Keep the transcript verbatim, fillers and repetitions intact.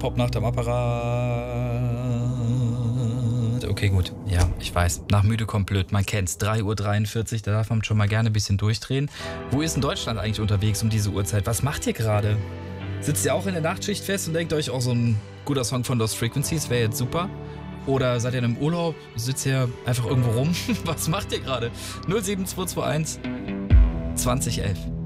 Popnacht am Apparat. Okay, gut. Ja, ich weiß. Nach müde kommt blöd. Man kennt's. drei Uhr dreiundvierzig, da darf man schon mal gerne ein bisschen durchdrehen. Wo ist in Deutschland eigentlich unterwegs um diese Uhrzeit? Was macht ihr gerade? Sitzt ihr auch in der Nachtschicht fest und denkt euch, auch so ein guter Song von Lost Frequencies wäre jetzt super? Oder seid ihr in einem Urlaub? Sitzt ihr einfach irgendwo rum? Was macht ihr gerade? null sieben zwei zwei eins zwanzig elf